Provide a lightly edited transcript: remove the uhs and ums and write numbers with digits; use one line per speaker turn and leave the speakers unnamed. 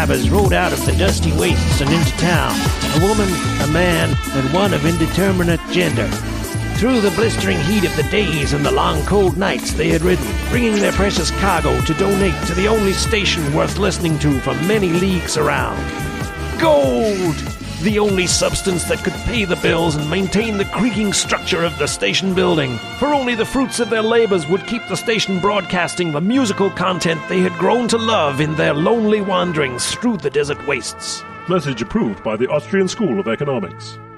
drivers rode out of the dusty wastes and into town, a woman, a man, and one of indeterminate gender. Through the blistering heat of the days and the long cold nights they had ridden, bringing their precious cargo to donate to the only station worth listening to for many leagues around. Gold! The only substance that could pay the bills and maintain the creaking structure of the station building. For only the fruits of their labors would keep the station broadcasting the musical content they had grown to love in their lonely wanderings through the desert wastes.
Message approved by the Austrian School of Economics.